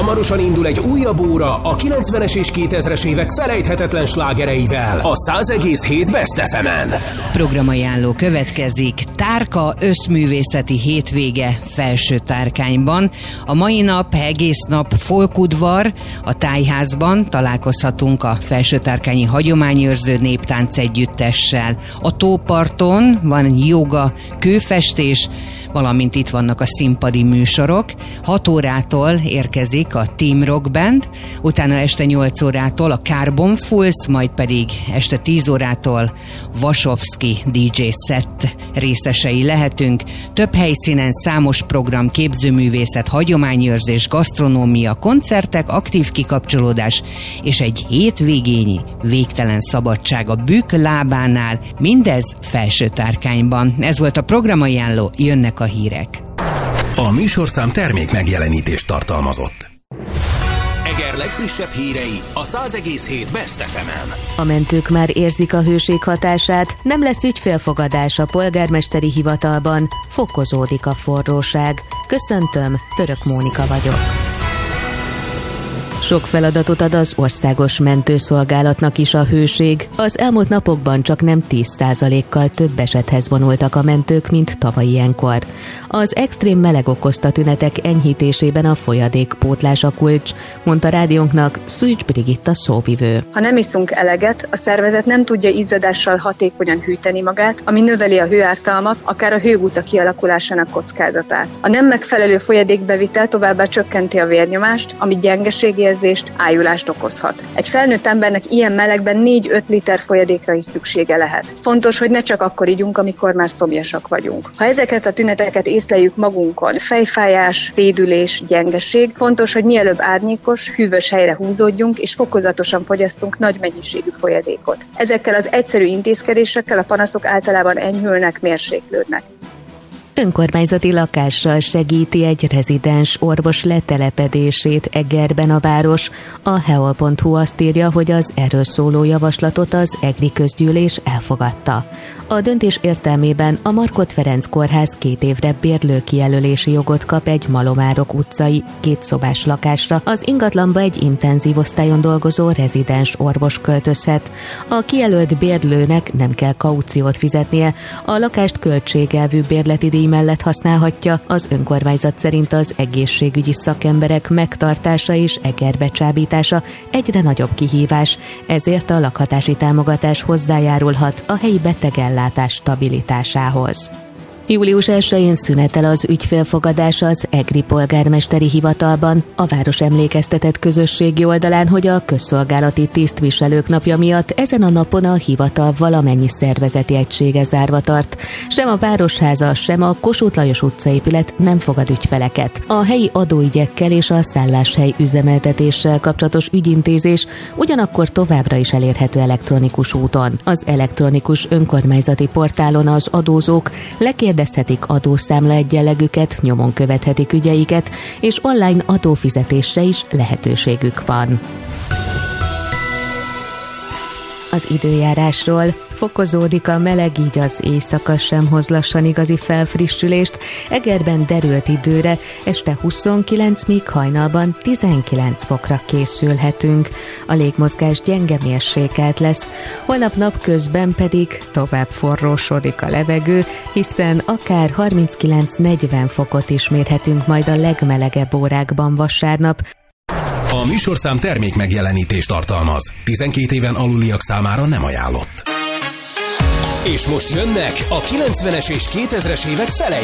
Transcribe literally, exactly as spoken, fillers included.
Hamarosan indul egy újabb óra a kilencvenes és kétezres évek felejthetetlen slágereivel a száz egész hét Best ef emen. Programajánló következik. Tárka összművészeti hétvége Felsőtárkányban. A mai nap egész nap folkudvar, a Tájházban találkozhatunk a Felsőtárkányi Hagyományőrző Néptánc Együttessel. A tóparton van jóga, kőfestés, valamint itt vannak a színpadi műsorok. hat órától érkezik a Team Rock Band, utána este nyolc órától a Carbon Fools, majd pedig este tíz órától Vasovszki dé dzsé set részesei lehetünk. Több helyszínen számos program, képzőművészet, hagyományőrzés, gasztronómia, koncertek, aktív kikapcsolódás és egy hétvégényi végtelen szabadság a Bükk lábánál, mindez Felsőtárkányban. Ez volt a programajánló, jönnek a hírek. A műsorszám termék megjelenítést tartalmazott. Eger legfrissebb hírei a száz egész hét Best ef emen. A mentők már érzik a hőség hatását, nem lesz ügyfélfogadás a polgármesteri hivatalban, fokozódik a forróság. Köszöntöm, Török Mónika vagyok. Sok feladatot ad az országos mentőszolgálatnak is a hőség. Az elmúlt napokban csak nem tíz százalékkal több esethez vonultak a mentők, mint tavaly ilyenkor. Az extrém meleg okozta tünetek enyhítésében a folyadékpótlás a kulcs, mondta rádiónknak Szűcs Brigitta szóvivő. Ha nem iszunk eleget, a szervezet nem tudja izzadással hatékonyan hűteni magát, ami növeli a hőártalmat, akár a hőguta kialakulásának kockázatát. A nem megfelelő folyadékbevitel továbbá csökkenti a vérnyomást, ami gyengeségérzést, ájulást okozhat. Egy felnőtt embernek ilyen melegben négy-öt liter folyadékra is szüksége lehet. Fontos, hogy ne csak akkor igyunk, amikor már szomjasak vagyunk. Ha ezeket a tüneteket észleljük magunkon, fejfájás, rédülés, gyengeség, fontos, hogy mielőbb árnyékos, hűvös helyre húzódjunk és fokozatosan fogyasszunk nagy mennyiségű folyadékot. Ezekkel az egyszerű intézkedésekkel a panaszok általában enyhülnek, mérséklődnek. Önkormányzati lakással segíti egy rezidens orvos letelepedését Egerben a város. A heol pont hu azt írja, hogy az erről szóló javaslatot az EGRI közgyűlés elfogadta. A döntés értelmében a Markhot Ferenc kórház két évre bérlőkijelölési jogot kap egy Malomárok utcai kétszobás lakásra. Az ingatlanba egy intenzív osztályon dolgozó rezidens orvos költözhet. A kijelölt bérlőnek nem kell kauciót fizetnie, a lakást költségelvű bérleti díj mellett használhatja. Az önkormányzat szerint az egészségügyi szakemberek megtartása és Egerbe csábítása egyre nagyobb kihívás, ezért a lakhatási támogatás hozzájárulhat a helyi betegellátás stabilitásához. július elsején szünetel az ügyfélfogadás az EGRI polgármesteri hivatalban. A város emlékeztetett közösségi oldalán, hogy a közszolgálati tisztviselők napja miatt ezen a napon a hivatal valamennyi szervezeti egysége zárva tart. Sem a Városháza, sem a Kossuth Lajos utcaépület nem fogad ügyfeleket. A helyi adóügyekkel és a szálláshely üzemeltetéssel kapcsolatos ügyintézés ugyanakkor továbbra is elérhető elektronikus úton. Az elektronikus önkormányzati portálon az adózók lekérdezhetik kérdezhetik adószámla egyenlegüket, nyomon követhetik ügyeiket, és online adófizetésre is lehetőségük van. Az időjárásról: fokozódik a meleg, így az éjszaka sem hoz lassan igazi felfrissülést. Egerben derült időre, este huszonkilenc, míg hajnalban tizenkilenc fokra készülhetünk. A légmozgás gyenge mérsékelt lesz, holnap napközben pedig tovább forrósodik a levegő, hiszen akár harminckilenc-negyven fokot is mérhetünk majd a legmelegebb órákban vasárnap. A műsorszám termék megjelenítést tartalmaz. tizenkét éven aluliak számára nem ajánlott. És most jönnek a kilencvenes és kétezres évek felej